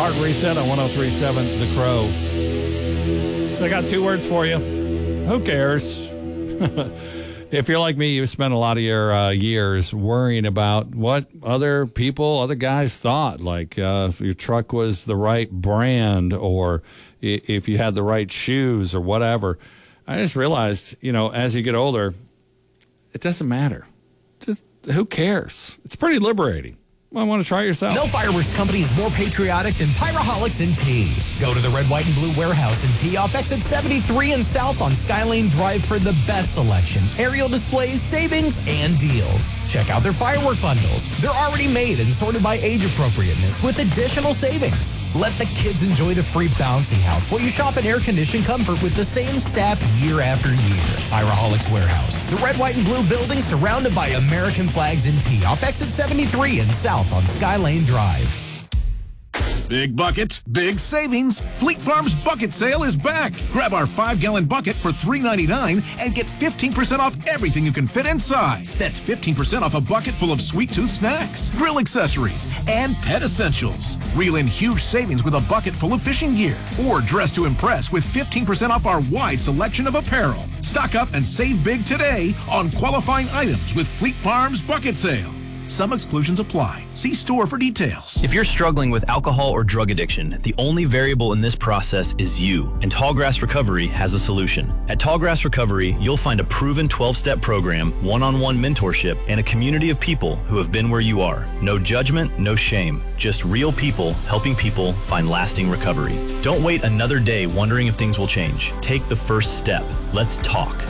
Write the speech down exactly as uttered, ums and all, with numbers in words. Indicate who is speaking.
Speaker 1: Hard Reset on one oh three point seven The Crow. I got two words for you. Who cares? If you're like me, you spent a lot of your uh, years worrying about what other people, other guys thought, like uh, if your truck was the right brand or if you had the right shoes or whatever. I just realized, you know, as you get older, it doesn't matter. Just who cares? It's pretty liberating. Well, I want to try it yourself.
Speaker 2: No fireworks company is more patriotic than Pyraholics in T. Go to the Red, White, and Blue Warehouse in T off exit seventy-three and South on Skylane Drive for the best selection, aerial displays, savings, and deals. Check out their firework bundles. They're already made and sorted by age appropriateness with additional savings. Let the kids enjoy the free bouncy house while you shop in air-conditioned comfort with the same staff year after year. Pyraholics Warehouse, the Red, White, and Blue building surrounded by American flags in T off exit seventy-three and South on Skylane Drive.
Speaker 3: Big bucket, big savings. Fleet Farm's bucket sale is back. Grab our five-gallon bucket for three ninety-nine and get fifteen percent off everything you can fit inside. That's fifteen percent off a bucket full of sweet tooth snacks, grill accessories, and pet essentials. Reel in huge savings with a bucket full of fishing gear. Or dress to impress with fifteen percent off our wide selection of apparel. Stock up and save big today on qualifying items with Fleet Farm's bucket sale. Some exclusions apply. See store for details.
Speaker 4: If you're struggling with alcohol or drug addiction, the only variable in this process is you, and Tallgrass Recovery has a solution. At Tallgrass Recovery, you'll find a proven twelve-step program, one-on-one mentorship, and a community of people who have been where you are. No judgment, no shame, just real people helping people find lasting recovery. Don't wait another day wondering if things will change. Take the first step. Let's talk.